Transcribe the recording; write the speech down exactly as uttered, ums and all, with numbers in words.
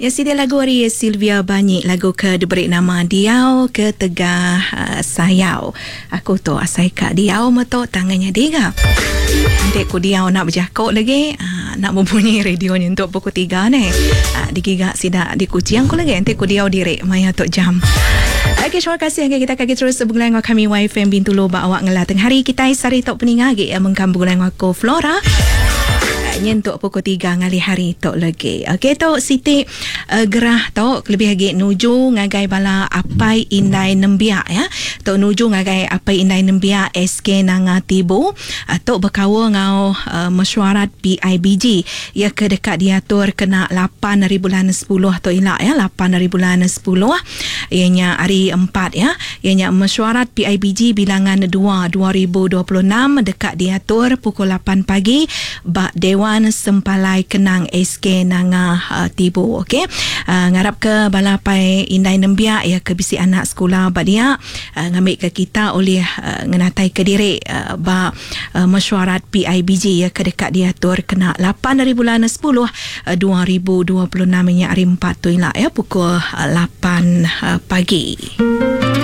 Ya, sida lagu hari Sylvia Banyi, lagu ke diberi nama Diau ke Tegah uh, Sayau. Aku tu asai kak Diau metok tangannya dia. Nanti ku Diau nak berjakut lagi, uh, nak membunyi radio ni untuk pukul tiga ni. Uh, digigak sida di kuciang ku lagi. Nanti ku Diau diri maya tok jam. Okey, terima kasih. Okay, kita akan terus sebelum kami Y F M Bintulu ba awak ngelah teng hari kita sari tok peninga ge yang mengkambu dengan aku Flora. Nyentuk pukul tiga ngali hari tok lagi. Okey, tok Siti uh, gerah tok lebih lagi nuju ngagai bala apai indai nembia ya. Tok nuju ngagai apai indai nembia S K nanga tibu. Uh, tok berkawa ngau uh, mesyuarat P I B G ya ke dekat diatur kena lapan hari bulan sepuluh tok ilak ya, lapan hari bulan sepuluh. Ianya hari empat ya. Ianya mesyuarat P I B G bilangan dua dua ribu dua puluh enam dekat diatur pukul lapan pagi bak Dewan Sempalai Kenang S K Nanga uh, Tibu. Okey, uh, ngarap ke balapai indai nembia ya ke bisi anak sekolah badia uh, ngambil ke kita oleh uh, ngenatai ke diri uh, ba uh, mesyuarat P I B G ya ke dekat diatur kena lapan dari bulan sepuluh uh, dua ribu dua puluh enam nya hari empat tu ilak ya pukul uh, lapan uh, pagi.